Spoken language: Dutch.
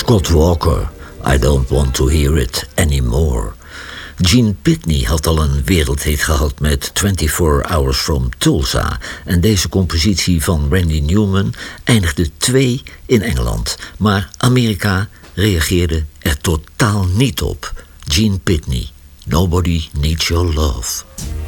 Scott Walker, I Don't Want to Hear It Anymore. Gene Pitney had al een wereldhit gehad met 24 Hours from Tulsa. En deze compositie van Randy Newman eindigde 2 in Engeland. Maar Amerika reageerde er totaal niet op. Gene Pitney, Nobody Needs Your Love.